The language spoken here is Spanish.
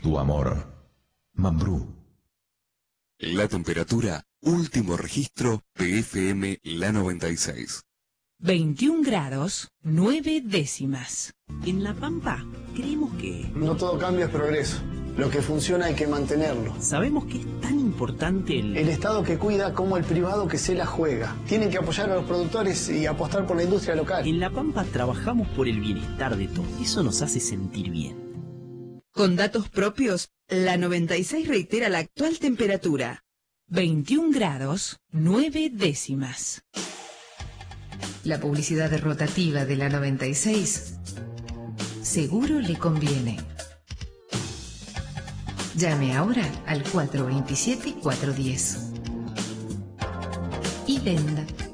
tu amor. Mambrú. La temperatura, último registro, PFM La 96. 21 grados, 9 décimas. En La Pampa, creemos que... No todo cambio es progreso. Lo que funciona hay que mantenerlo. Sabemos que es tan importante el Estado que cuida como el privado que se la juega. Tienen que apoyar a los productores y apostar por la industria local. En La Pampa trabajamos por el bienestar de todos. Eso nos hace sentir bien. Con datos propios, la 96 reitera la actual temperatura. 21 grados, 9 décimas. La publicidad rotativa de la 96 seguro le conviene. Llame ahora al 427-410 y venda.